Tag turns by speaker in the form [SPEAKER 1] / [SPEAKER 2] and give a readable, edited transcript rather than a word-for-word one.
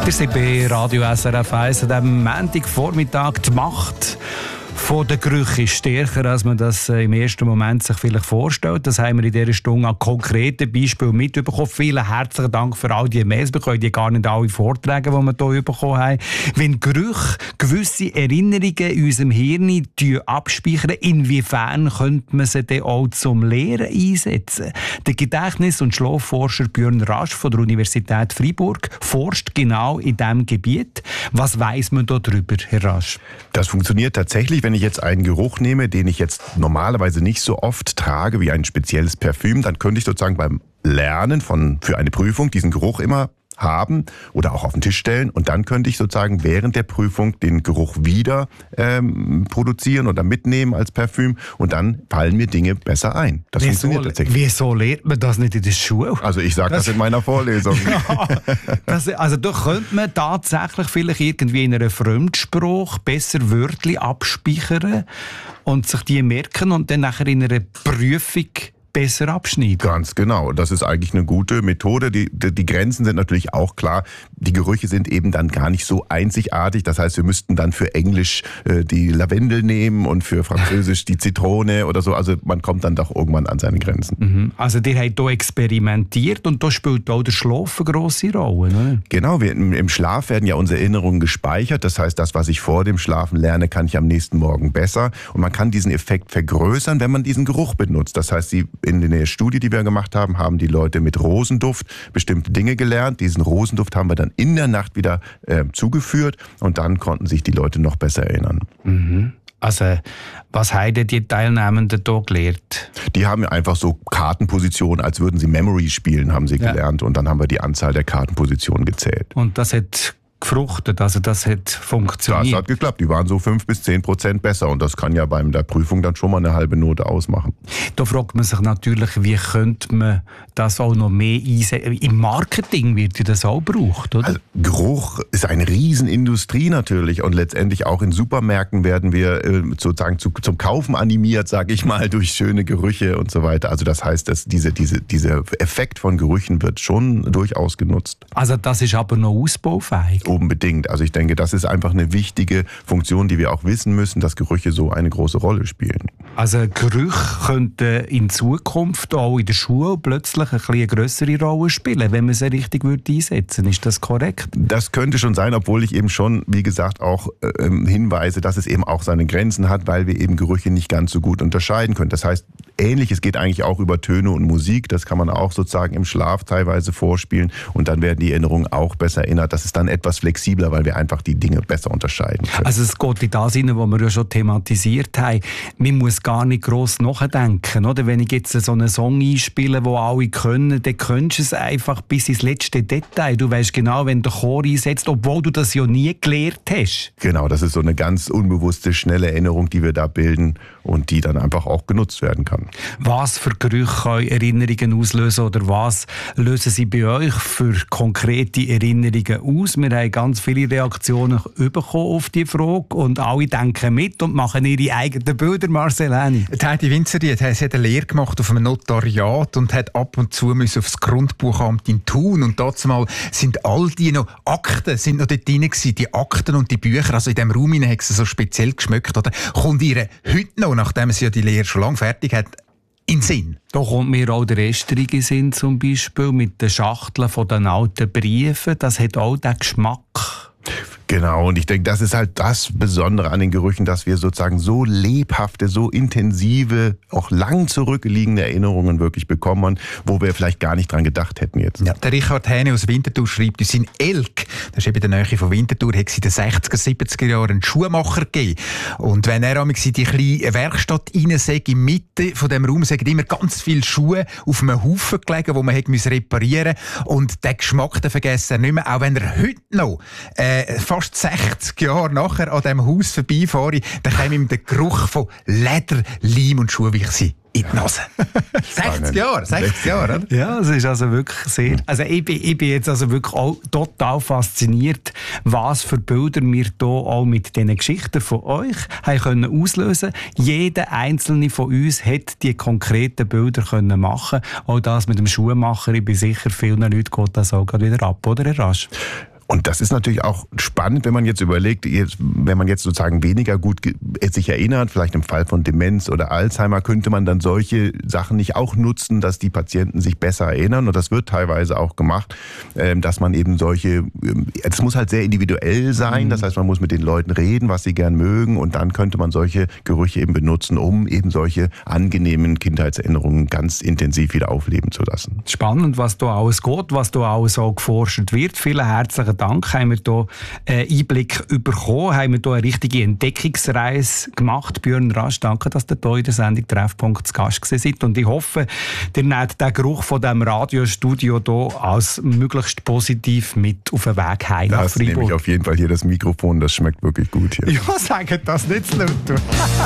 [SPEAKER 1] Wir sind bei Radio SRF 1 an diesem Montagvormittag. Die Macht von den Gerüchen ist stärker, als man das im ersten Moment sich vielleicht vorstellt. Das haben wir in dieser Stunde an konkreten Beispielen mitbekommen. Vielen herzlichen Dank für all die Mails. Wir können die gar nicht alle vortragen, die wir hier bekommen haben. Wenn Gerüche gewisse Erinnerungen in unserem Hirn abspeichern, inwiefern könnte man sie dann auch zum Lehren einsetzen? Der Gedächtnis- und Schlafforscher Björn Rasch von der Universität Freiburg forscht genau in diesem Gebiet. Was weiss man da drüber, Herr Rasch?
[SPEAKER 2] Das funktioniert tatsächlich, wenn ich jetzt einen Geruch nehme, den ich jetzt normalerweise nicht so oft trage wie ein spezielles Parfüm, dann könnte ich sozusagen beim Lernen für eine Prüfung diesen Geruch immer haben oder auch auf den Tisch stellen und dann könnte ich sozusagen während der Prüfung den Geruch wieder produzieren oder mitnehmen als Parfüm und dann fallen mir Dinge besser ein. Das funktioniert tatsächlich.
[SPEAKER 1] Wieso lernt man das nicht in der Schule?
[SPEAKER 2] Also ich sage das in meiner Vorlesung.
[SPEAKER 1] Also da könnte man tatsächlich vielleicht irgendwie in einer Fremdsprache besser Wörter abspeichern und sich die merken und dann nachher in einer Prüfung besser abschneiden.
[SPEAKER 2] Ganz genau. Das ist eigentlich eine gute Methode. Die Grenzen sind natürlich auch klar. Die Gerüche sind eben dann gar nicht so einzigartig. Das heißt, wir müssten dann für Englisch die Lavendel nehmen und für Französisch die Zitrone oder so. Also man kommt dann doch irgendwann an seine Grenzen.
[SPEAKER 1] Mhm. Also ihr habt hier experimentiert und da spielt auch der Schlaf eine grosse Rolle, oder?
[SPEAKER 2] Genau. Im Schlaf werden ja unsere Erinnerungen gespeichert. Das heißt, das, was ich vor dem Schlafen lerne, kann ich am nächsten Morgen besser. Und man kann diesen Effekt vergrößern, wenn man diesen Geruch benutzt. Das heißt, in der Studie, die wir gemacht haben, haben die Leute mit Rosenduft bestimmte Dinge gelernt. Diesen Rosenduft haben wir dann in der Nacht wieder zugeführt und dann konnten sich die Leute noch besser erinnern.
[SPEAKER 1] Mhm. Also, was haben die Teilnehmenden hier gelernt?
[SPEAKER 2] Die haben einfach so Kartenpositionen, als würden sie Memory spielen, haben sie gelernt und dann haben wir die Anzahl der Kartenpositionen gezählt.
[SPEAKER 1] Und das hat gefruchtet, also das hat funktioniert.
[SPEAKER 2] Das hat geklappt, die waren so 5-10% besser und das kann ja bei der Prüfung dann schon mal eine halbe Note ausmachen.
[SPEAKER 1] Da fragt man sich natürlich, wie könnte man das auch noch mehr einsetzen? Im Marketing wird ja das auch gebraucht, oder?
[SPEAKER 2] Also, Geruch ist eine Riesenindustrie natürlich und letztendlich auch in Supermärkten werden wir sozusagen zum Kaufen animiert, sage ich mal, durch schöne Gerüche und so weiter. Also das heißt, dass dieser Effekt von Gerüchen wird schon durchaus genutzt.
[SPEAKER 1] Also das ist aber noch ausbaufähig?
[SPEAKER 2] Unbedingt. Also ich denke, das ist einfach eine wichtige Funktion, die wir auch wissen müssen, dass Gerüche so eine große Rolle spielen.
[SPEAKER 1] Also Gerüche könnten in Zukunft auch in der Schule plötzlich eine grössere Rolle spielen, wenn man sie richtig einsetzen würde. Ist das korrekt?
[SPEAKER 2] Das könnte schon sein, obwohl ich eben schon, wie gesagt, auch hinweise, dass es eben auch seine Grenzen hat, weil wir eben Gerüche nicht ganz so gut unterscheiden können. Das heißt, Ähnliches geht eigentlich auch über Töne und Musik. Das kann man auch sozusagen im Schlaf teilweise vorspielen und dann werden die Erinnerungen auch besser erinnert. Das ist dann etwas flexibler, weil wir einfach die Dinge besser unterscheiden können.
[SPEAKER 1] Also es geht in das hinein, was wir ja schon thematisiert haben. Man muss gar nicht gross nachdenken, oder? Wenn ich jetzt so einen Song einspiele, den alle können, dann kennst du es einfach bis ins letzte Detail. Du weißt genau, wenn der Chor einsetzt, obwohl du das ja nie gelernt hast.
[SPEAKER 2] Genau, das ist so eine ganz unbewusste, schnelle Erinnerung, die wir da bilden und die dann einfach auch genutzt werden kann.
[SPEAKER 1] Was für Gerüche können Erinnerungen auslösen oder was lösen sie bei euch für konkrete Erinnerungen aus? Wir haben ganz viele Reaktionen bekommen auf die Frage und alle denken mit und machen ihre eigenen Bilder, Marcel Häni.
[SPEAKER 3] Heidi Winzerli hat eine Lehre gemacht auf einem Notariat und hat ab und zu aufs Grundbuchamt in Thun und dazumal sind all die noch Akten sind noch dort drin gewesen, die Akten und die Bücher, also in diesem Raum hat sie so speziell geschmeckt, oder? Kommt ihr heute noch, nachdem sie ja die Lehre schon lange fertig hat, in Sinn?
[SPEAKER 1] Da kommt mir auch der Estrige Sinn zum Beispiel mit den Schachteln von den alten Briefen. Das hat auch den Geschmack.
[SPEAKER 2] Genau, und ich denke, das ist halt das Besondere an den Gerüchen, dass wir sozusagen so lebhafte, so intensive, auch lang zurückliegende Erinnerungen wirklich bekommen, wo wir vielleicht gar nicht dran gedacht hätten jetzt.
[SPEAKER 3] Ja, der Richard Hähne aus Winterthur schreibt, in sein Elk, das ist eben in der Nähe von Winterthur, hat es in den 60er, 70er Jahren einen Schuhmacher gegeben. Und wenn er in die kleine Werkstatt rein sei, in der Mitte von diesem Raum, sind immer ganz viele Schuhe auf einem Haufen gelegen, die man reparieren musste. Und den Geschmack den vergisst er nicht mehr, auch wenn er heute noch fast 60 Jahre nachher an diesem Haus vorbeifahre, dann käme ihm der Geruch von Leder, Leim und Schuhwichse in die Nase. 60 Jahre, oder?
[SPEAKER 1] Ja, es ist also wirklich sehr... Also ich bin jetzt also wirklich auch total fasziniert, was für Bilder wir hier auch mit diesen Geschichten von euch haben können auslösen. Jeder einzelne von uns hat die konkreten Bilder können machen. Auch das mit dem Schuhmacher, ich bin sicher, vielen Leuten geht das auch gerade wieder ab, oder Herr Rasch?
[SPEAKER 2] Und das ist natürlich auch spannend, wenn man jetzt überlegt, wenn man jetzt sozusagen weniger gut sich erinnert, vielleicht im Fall von Demenz oder Alzheimer, könnte man dann solche Sachen nicht auch nutzen, dass die Patienten sich besser erinnern. Und das wird teilweise auch gemacht, dass man eben es muss halt sehr individuell sein. Das heißt, man muss mit den Leuten reden, was sie gern mögen. Und dann könnte man solche Gerüche eben benutzen, um eben solche angenehmen Kindheitserinnerungen ganz intensiv wieder aufleben zu lassen.
[SPEAKER 1] Spannend, was da alles geht, was da alles auch geforscht wird. Vielen herzlichen Dank. Haben wir hier einen Einblick bekommen, haben wir hier eine richtige Entdeckungsreise gemacht. Björn Rasch, danke, dass ihr hier in der Sendung Treffpunkt zu Gast seid. Und ich hoffe, ihr nehmt den Geruch von diesem Radiostudio hier als möglichst positiv mit auf den Weg heim nach Freiburg.
[SPEAKER 2] Das nehme ich auf jeden Fall hier das Mikrofon, das schmeckt wirklich gut hier.
[SPEAKER 1] Ja, sagt das nicht zu laut.